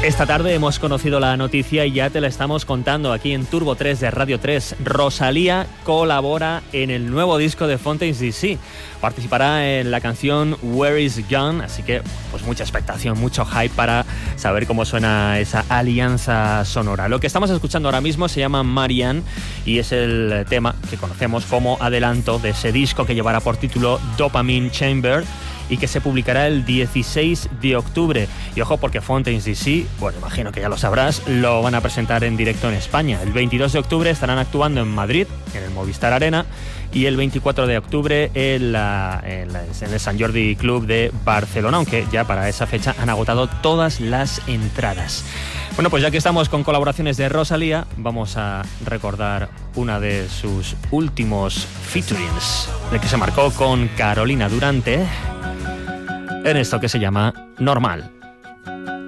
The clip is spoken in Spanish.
Esta tarde hemos conocido la noticia y ya te la estamos contando aquí en Turbo 3 de Radio 3. Rosalía colabora en el nuevo disco de Fontaines DC. Participará en la canción Where Is Gone, así que pues mucha expectación, mucho hype para saber cómo suena esa alianza sonora. Lo que estamos escuchando ahora mismo se llama Marianne y es el tema que conocemos como adelanto de ese disco que llevará por título Dopamine Chamber y que se publicará el 16 de octubre. Y ojo, porque Fontaines DC, bueno, imagino que ya lo sabrás, lo van a presentar en directo en España. El 22 de octubre estarán actuando en Madrid, en el Movistar Arena, y el 24 de octubre en el Sant Jordi Club de Barcelona, aunque ya para esa fecha han agotado todas las entradas. Bueno, pues ya que estamos con colaboraciones de Rosalía, vamos a recordar una de sus últimos featurings, el que se marcó con Carolina Durante, en esto que se llama Normal.